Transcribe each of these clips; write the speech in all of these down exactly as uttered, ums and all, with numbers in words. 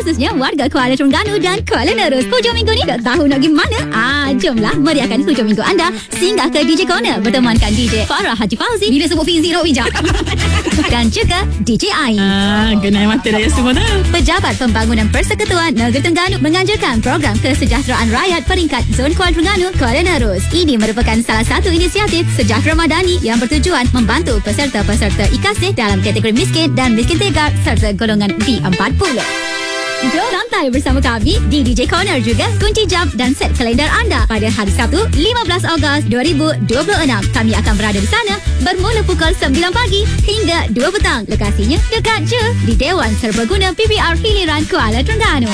khususnya warga Kuala Terengganu dan Kuala Nerus. Hujung minggu ni tak tahu nak pergi mana? Ah, jomlah meriahkan hujung minggu anda. Singgah ke D J Corner bertemankan D J Farah Haji Fauzi. Bila sebut Fizi Rok bijak. Dan juga D J Ain. Ah, genai mata dah semua tu. Pejabat Pembangunan Persekutuan Negeri Terengganu menganjurkan program kesejahteraan rakyat peringkat Zon Kuala Terengganu, Kuala Nerus. Ini merupakan salah satu inisiatif sejahtera madani yang bertujuan membantu peserta-peserta I K A S I dalam kategori miskin dan miskin tegar serta golongan B empat puluh. Jom santai bersama kami di D J Corner juga. Kunci jam dan set kalender anda pada hari Sabtu lima belas Ogos dua ribu dua puluh enam. Kami akan berada di sana bermula pukul sembilan pagi hingga dua petang. Lokasinya dekat je di Dewan Serbaguna P P R Hiliran Kuala Terengganu.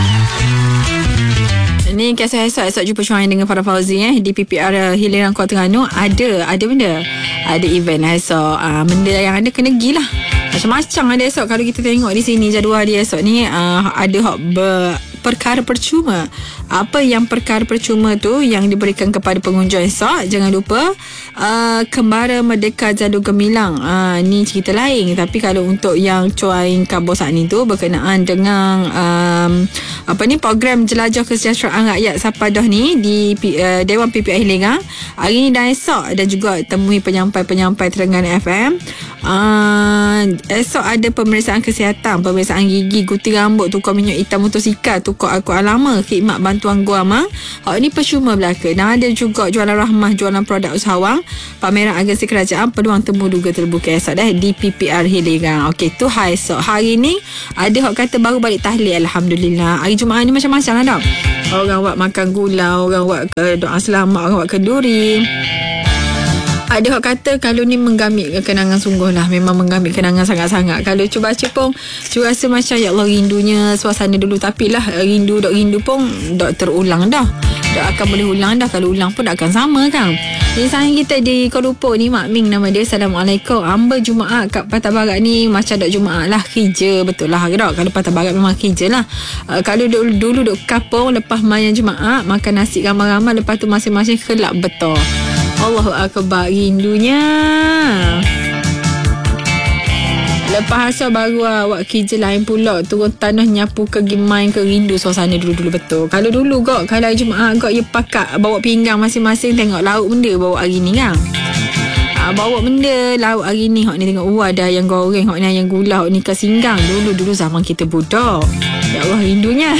Ni kisah esok-esok jumpa Syuain dengan Farah Fauzi eh, di P P R Hiliran Kuala Terengganu. Ada Ada benda Ada event esok. uh, Benda yang ada kena pergi lah. Macam-macam ada esok. Kalau kita tengok di sini jadual dia esok ni, uh, ada hok ber, perkara percuma. Apa yang perkara percuma tu yang diberikan kepada pengunjung esok? Jangan lupa uh, Kembara Merdeka Jadu Gemilang. uh, Ni cerita lain. Tapi kalau untuk yang Cuain Kabosak ni tu berkenaan dengan um, apa ni, program Jelajah Kesejahteraan Rakyat Sapadah ni di uh, Dewan P P R Hiliran hari ni dan esok. Dan juga temui penyampai-penyampai Terengganu F M. uh, Esok ada pemeriksaan kesihatan, pemeriksaan gigi, gunting rambut, tukar minyak hitam motosikal, tukar Al-Quran lama, khidmat bantuan guama. Hak ni percuma belaka. Dan ada juga jualan rahmah, jualan produk usahawan, pameran agensi kerajaan, peluang temu duga terbuka esok dah di P P R Hiliran. Okey, tu hari esok. Hari ni ada hak kata baru balik tahlil, alhamdulillah. Hari Jumaat ni macam-macam lah dah. Orang buat makan gula, orang buat doa selamat, orang buat kenduri. Ada orang kata kalau ni menggamit kenangan sungguh lah. Memang menggamit kenangan sangat-sangat. Kalau cuba baca pun cuba rasa macam ya Allah rindunya suasana dulu. Tapi lah rindu dok rindu pun dok terulang dah. Dok akan boleh ulang dah. Kalau ulang pun tak akan sama kan. Jadi sayang kita di Kuala Lumpur ni, Mak Ming nama dia. Assalamualaikum. Amba Jumaat kat Patah Barat ni macam dok Jumaat lah kerja. Betul lah dok. Kalau Patah Barat memang kerja lah. uh, Kalau dulu, dulu dok kapung lepas mayan Jumaat makan nasi ramai-ramai. Lepas tu masing-masing kelak betul. Allahu Akbar, rindunya. Lepas asal baru awak kerja lain pula, turun tanah nyapu ke main ke, rindu suasana dulu-dulu betul. Kalau dulu kok, kalau Jumaat kok, ya pakat bawa pinggang masing-masing tengok lauk benda bawa hari ni kan. Ha, bawa benda lauk hari ni, hok ni tengok, oh ada yang goreng, hok ni yang gula, hok ni ke singgang. Dulu-dulu zaman kita budak. Ya Allah, rindunya.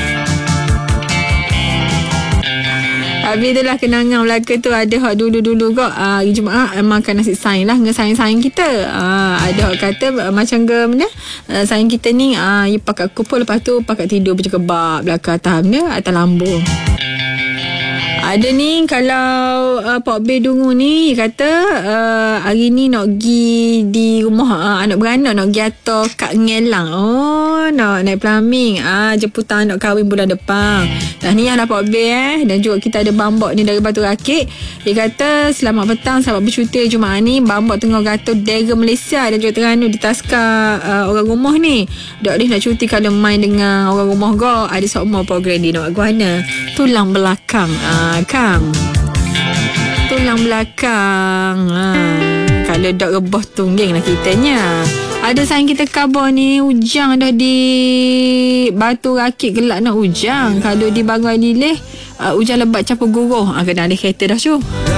Habis itulah kenangan Melaka tu. Ada hak dulu-dulu kok uh, hari Jumaat makan nasi saing lah dengan saing-saing kita. uh, Ada hak kata uh, macam ke benda uh, saing kita ni uh, you pakat kupul, lepas tu pakat tidur macam kebab belakang atas benda atas lambung. Ada ni kalau uh, Pak B Dungu ni kata uh, hari ni nak pergi di rumah uh, anak beranak, nak pergi atas Kak Ngelang. Oh, nak naik plumbing. Ah, jemputan nak kahwin bulan depan. Tahniah lah Pak B eh. Dan juga kita ada Bambok ni dari Batu Rakit. Dia kata selamat petang sahabat bercuti Jumaat ni. Bambok tengah gato Dera Malaysia dan juga Terengganu di taska uh, orang rumah ni. Dok dia nak cuti kalau main dengan orang rumah go. Ada semua program dia nak buat mana. Tulang belakang. Ah, Kang tulang belakang. ha. Kalau dok rebah tungging lah kitanya. Ada sayang kita khabar ni hujang dah di Batu Rakit, gelak nak hujang. Kalau di Banguai Lilih uh, hujan lebat campur guruh. ha, Kena ada kereta dah cu.